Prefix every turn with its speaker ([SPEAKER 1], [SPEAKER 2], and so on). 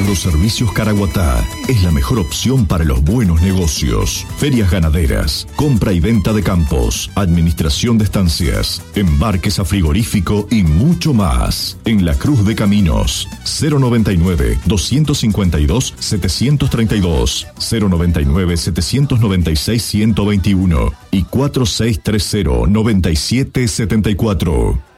[SPEAKER 1] Agroservicios Caraguatá es la mejor opción para los buenos negocios. Ferias ganaderas, compra y venta de campos, administración de estancias, embarques a frigorífico y mucho más. En La Cruz de Caminos, 099-252-732, 099-796-121 y 4630-9774.